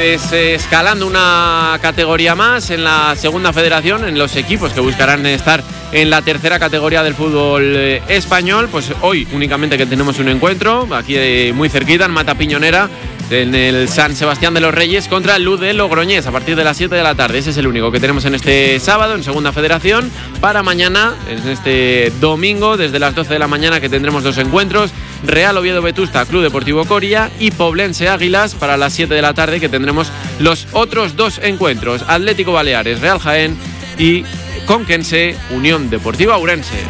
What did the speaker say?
desescalando una categoría más en la segunda federación, en los equipos que buscarán estar en la tercera categoría del fútbol español. Pues hoy únicamente que tenemos un encuentro aquí muy cerquita, en Mata Piñonera, en el San Sebastián de los Reyes, contra el Luz de Logroñés a partir de las 7 de la tarde. Ese es el único que tenemos en este sábado en segunda federación. Para mañana, en este domingo, desde las 12 de la mañana, que tendremos dos encuentros: Real Oviedo Vetusta, Club Deportivo Coria, y Poblense Águilas para las 7 de la tarde, que tendremos los otros dos encuentros: Atlético Baleares, Real Jaén, y Conquense, Unión Deportiva Ourense.